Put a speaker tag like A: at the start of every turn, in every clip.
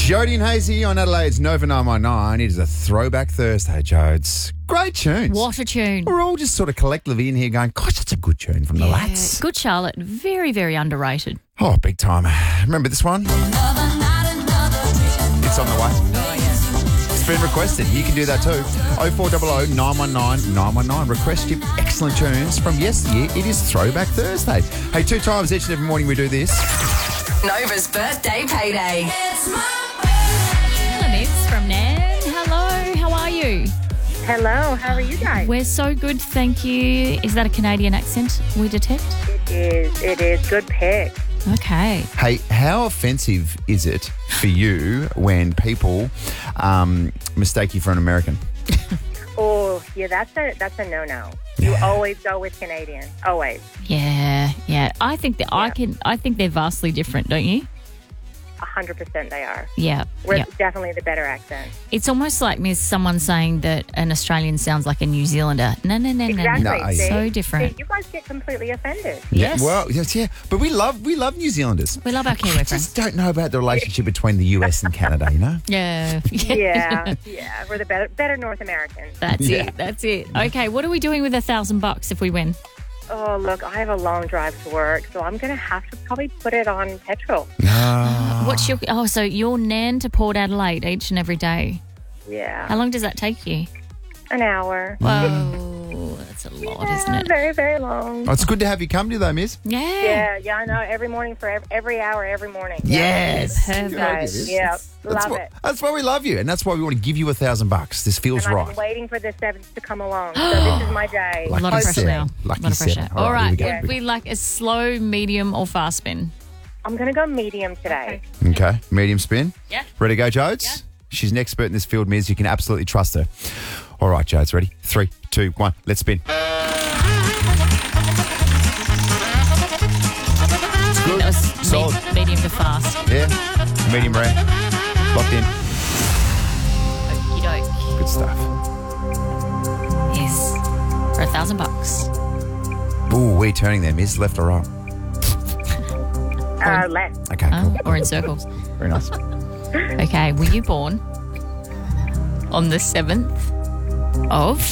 A: Jody and Hazy on Adelaide's Nova 919. It is a throwback Thursday, Jodes. Great tunes.
B: What a tune.
A: We're all just sort of collectively in here going, gosh, that's a good tune from the lads.
B: Good Charlotte. Very, very underrated.
A: Oh, big time. Remember this one? It's on the way. It's been requested. You can do that too. 0400 919 919. Request your excellent tunes from yesteryear. It is Throwback Thursday. Hey, 2 times each and every morning we do this.
C: Nova's birthday payday.
B: Hello, Miss from Nan. Hello, how are you?
D: Hello, how are you guys?
B: We're so good, thank you. Is that a Canadian accent we detect?
D: It is. Good pick.
B: Okay.
A: Hey, how offensive is it for you when people mistake you for an American?
D: Oh, yeah, that's a no-no. You always go with Canadian. Always.
B: Yeah. I think that I think they're vastly different, don't you?
D: 100% they are.
B: Yeah.
D: We're definitely the better accent.
B: It's almost like someone saying that an Australian sounds like a New Zealander. No.
D: Exactly.
A: No,
B: So different.
D: See, you guys get completely offended.
B: Yes.
A: Well, yes, yeah. But we love New Zealanders.
B: We love our Kiwi
A: I
B: friends.
A: just don't know about the relationship between the US and Canada, you know?
B: Yeah.
D: Yeah. We're the better North Americans.
B: That's it. Okay, what are we doing with $1,000 if we win?
D: Oh, look, I have a long drive to work, so I'm going to have to probably put it on petrol.
B: So you're Nan to Port Adelaide each and every day.
D: Yeah.
B: How long does that take you?
D: An hour.
B: Whoa, that's a lot, isn't it?
D: Very, very long.
A: Oh, it's good to have you company though, miss.
B: Yeah.
D: Yeah, I know. Every morning for every hour, every morning.
A: Yes.
B: Perfect.
D: Guys, yeah, love it.
A: That's why we love you, and that's why we want to give you $1,000. This feels
D: And I've
A: right.
D: been waiting for the 7th to come along, so this is my day.
B: A lot of pressure now.
A: Lucky
B: A lot of pressure.
A: seven.
B: All right.
A: here we
B: Would we like a slow, medium, or fast spin?
D: I'm going to go medium today.
A: go. Okay, medium spin.
B: Yeah.
A: Ready to go, Jodes?
B: Yeah.
A: She's an expert in this field, Miz. You can absolutely trust her. All right, Jodes, ready? 3, 2, 1, let's spin.
B: That was
A: Solid.
B: medium to fast.
A: Yeah, medium rare. Locked in.
B: Okie doke.
A: Good stuff.
B: Yes. For $1,000.
A: Ooh, we're turning there, Miz. Left or right?
D: Left.
A: Okay, cool.
B: Or in circles.
A: Very nice.
B: Okay, were you born on the 7th of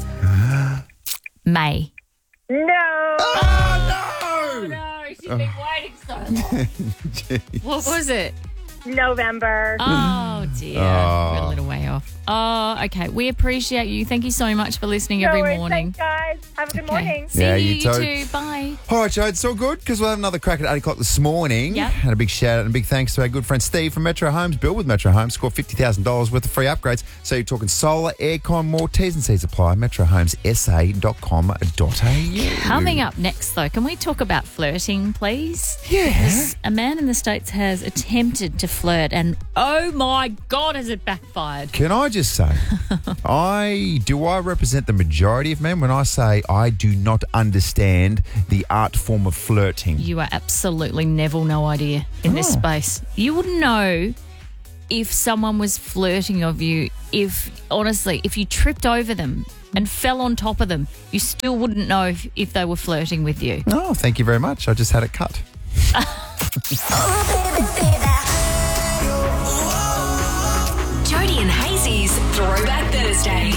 B: May?
D: No.
B: No, she's been waiting so long. What was it?
D: November.
B: Oh, dear. We're a little way off. Oh, okay. We appreciate you. Thank you so much for listening
D: No
B: every
D: worries.
B: morning.
D: Thanks, guys. Have a good morning.
B: See
A: Yeah,
B: you,
A: you too.
B: too. Bye.
A: All right, Joe, it's all good because we'll have another crack at 8 o'clock this morning.
B: Yep.
A: And a big shout out and a big thanks to our good friend Steve from Metro Homes. Build with Metro Homes. Score $50,000 worth of free upgrades. So you're talking solar, aircon, more T's and C's apply. MetroHomesSA.com.au.
B: Coming up next, though, can we talk about flirting, please?
A: Yeah.
B: Because a man in the States has attempted to flirt and, oh my God, has it backfired?
A: Can I just say, I represent the majority of men when I say I do not understand the art form of flirting.
B: You are absolutely Neville, no idea in this space. You wouldn't know if someone was flirting of you if you tripped over them and fell on top of them, you still wouldn't know if they were flirting with you.
A: Oh, thank you very much. I just had it cut.
C: Jody and Hazy's Throwback Thursday.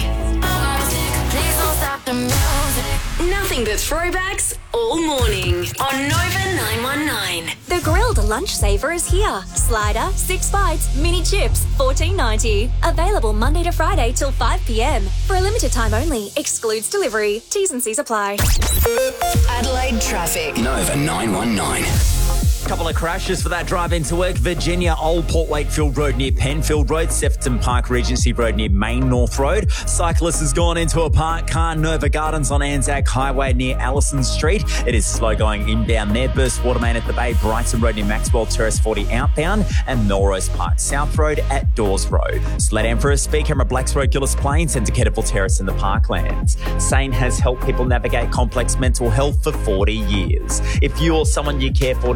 C: Nothing but throwbacks all morning on Nova 919.
E: The grilled lunch saver is here. Slider, 6 bites, mini chips, $14.90. Available Monday to Friday till 5 p.m. For a limited time only. Excludes delivery. T's and C's apply.
C: Adelaide traffic.
F: Nova 919.
G: Couple of crashes for that drive into work. Virginia, Old Port Wakefield Road near Penfield Road, Sefton Park Regency Road near Main North Road. Cyclist has gone into a parked car, Nova Gardens on Anzac Highway near Allison Street. It is slow going inbound there. Burst water main at the Bay, Brighton Road near Maxwell Terrace 40 outbound, and Melrose Park South Road at Dawes Road. Sled Emperor, speed camera, Blacks Road, Gillis Plains, and Decatable Terrace in the Parklands. Sane has helped people navigate complex mental health for 40 years. If you or someone you care for needs free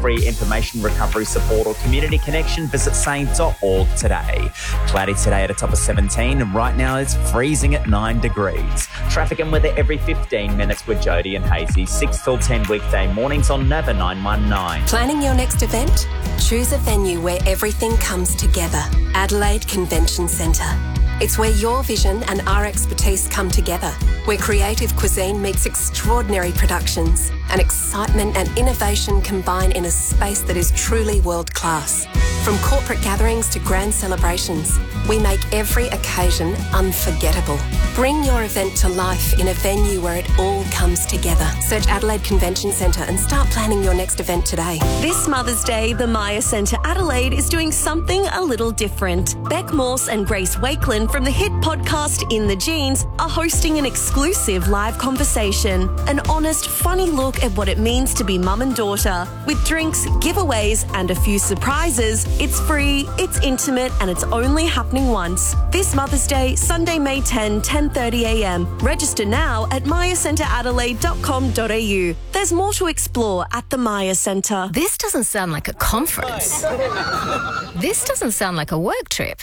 G: free information, recovery support or community connection, visit sane.org today. Cloudy today at a top of 17, and right now it's freezing at 9 degrees. Traffic and weather every 15 minutes with Jody and Hazy, 6 till 10 weekday mornings on Nova 919.
F: Planning your next event? Choose a venue where everything comes together. Adelaide Convention Centre. It's where your vision and our expertise come together, where creative cuisine meets extraordinary productions and excitement and innovation combine in a space that is truly world-class. From corporate gatherings to grand celebrations, we make every occasion unforgettable. Bring your event to life in a venue where it all comes together. Search Adelaide Convention Centre and start planning your next event today.
H: This Mother's Day, the Maya Centre Adelaide is doing something a little different. Beck Morse and Grace Wakeland from the hit podcast In the Jeans are hosting an exclusive live conversation, an honest, funny look at what it means to be mum and daughter. With drinks, giveaways and a few surprises, it's free, it's intimate and it's only happening once. This Mother's Day, Sunday, May 10, 10:30am. Register now at mayacenteradelaide.com.au. There's more to explore at the Maya Centre.
I: This doesn't sound like a conference. This doesn't sound like a work trip.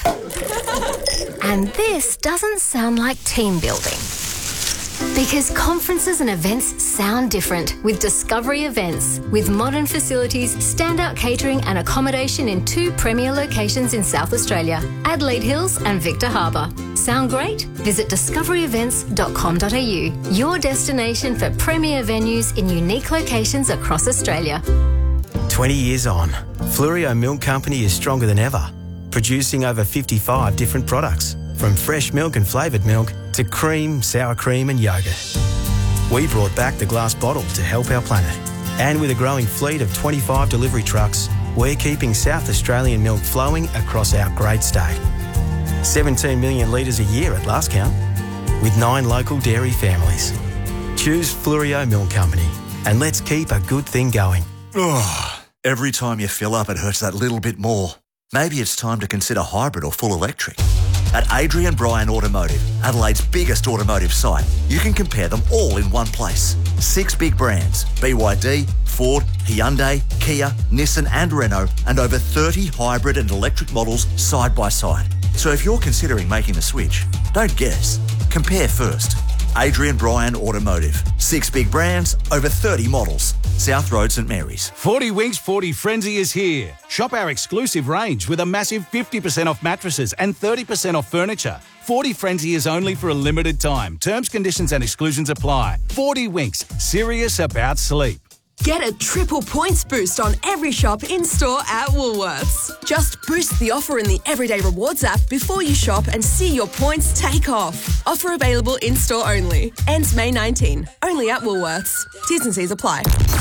I: And this doesn't sound like team building. Because conferences and events sound different with Discovery Events. With modern facilities, standout catering and accommodation in 2 premier locations in South Australia, Adelaide Hills and Victor Harbour. Sound great? Visit discoveryevents.com.au, your destination for premier venues in unique locations across Australia.
J: 20 years on, Fluorio Milk Company is stronger than ever, producing over 55 different products, from fresh milk and flavoured milk to cream, sour cream and yoghurt. We brought back the glass bottle to help our planet. And with a growing fleet of 25 delivery trucks, we're keeping South Australian milk flowing across our great state. 17 million litres a year at last count, with 9 local dairy families. Choose Fluorio Milk Company and let's keep a good thing going.
K: Oh, every time you fill up, it hurts that little bit more. Maybe it's time to consider hybrid or full electric. At Adrian Bryan Automotive, Adelaide's biggest automotive site, you can compare them all in one place. 6 big brands, BYD, Ford, Hyundai, Kia, Nissan and Renault, and over 30 hybrid and electric models side by side. So if you're considering making the switch, don't guess. Compare first. Adrian Bryan Automotive. 6 big brands, over 30 models. South Road, St Mary's.
L: 40 Winks 40 Frenzy is here. Shop our exclusive range with a massive 50% off mattresses and 30% off furniture. 40 Frenzy is only for a limited time. Terms, conditions and exclusions apply. 40 Winks, serious about sleep.
M: Get a triple points boost on every shop in-store at Woolworths. Just boost the offer in the Everyday Rewards app before you shop and see your points take off. Offer available in-store only. Ends May 19. Only at Woolworths. T's and C's apply.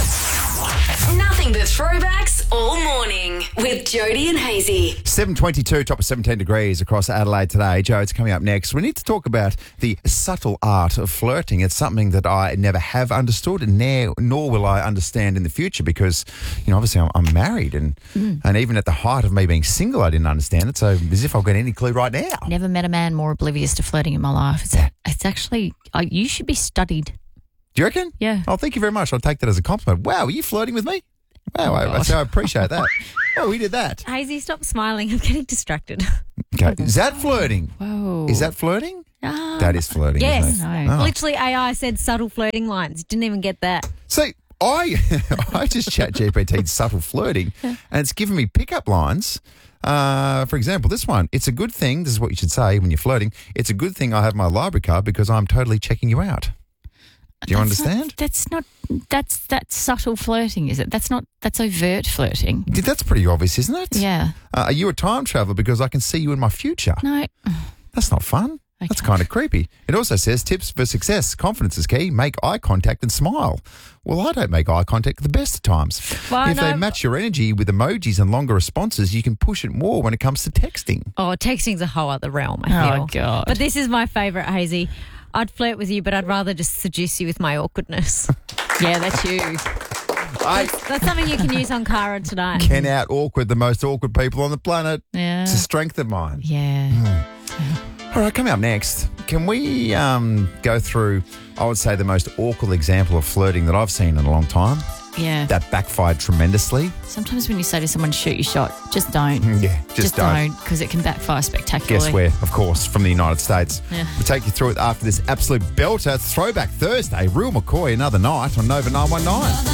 C: Nothing but throwbacks all morning with Jody and Hazy.
A: 7:22, top of 17 degrees across Adelaide today. Joe, it's coming up next. We need to talk about the subtle art of flirting. It's something that I never have understood, and nor will I understand in the future because, you know, obviously I'm married, and even at the height of me being single, I didn't understand it. So as if I've got any clue right now.
B: Never met a man more oblivious to flirting in my life. It's actually, you should be studied.
A: Do you reckon?
B: Yeah.
A: Oh, thank you very much. I'll take that as a compliment. Wow, are you flirting with me? Wow, I appreciate that. Oh, we did that.
N: Hazy, stop smiling. I'm getting distracted.
A: Okay. Is that flirting?
B: Whoa.
A: Is that flirting? That is flirting.
N: Yes.
A: Isn't it? Oh.
N: Literally, AI said subtle flirting lines. Didn't even get that.
A: See, I just chat GPT'd subtle flirting, and it's given me pickup lines. For example, this one. It's a good thing. This is what you should say when you're flirting. It's a good thing I have my library card because I'm totally checking you out. Do you understand?
B: That's subtle flirting, is it? That's overt flirting.
A: That's pretty obvious, isn't it?
B: Yeah.
A: Are you a time traveler because I can see you in my future?
B: No.
A: That's not fun. Okay. That's kind of creepy. It also says tips for success. Confidence is key. Make eye contact and smile. Well, I don't make eye contact at the best of times. Well, if they match your energy with emojis and longer responses, you can push it more when it comes to texting.
N: Oh, texting's a whole other realm, I feel.
B: Oh, God.
N: But this is my favourite, Hazy. I'd flirt with you, but I'd rather just seduce you with my awkwardness.
B: Yeah, that's you.
N: That's something you can use on Cara tonight.
A: Ken out awkward, the most awkward people on the planet.
B: Yeah.
A: It's a strength of mine.
B: Yeah.
A: All right, coming up next, can we go through, I would say, the most awkward example of flirting that I've seen in a long time?
B: Yeah.
A: That backfired tremendously.
B: Sometimes when you say to someone, shoot your shot, just don't.
A: Yeah, just don't.
B: Because it can backfire spectacularly.
A: Guess where? Of course, from the United States.
B: Yeah.
A: We'll take you through it after this absolute belter. Throwback Thursday. Real McCoy, another night on Nova 919.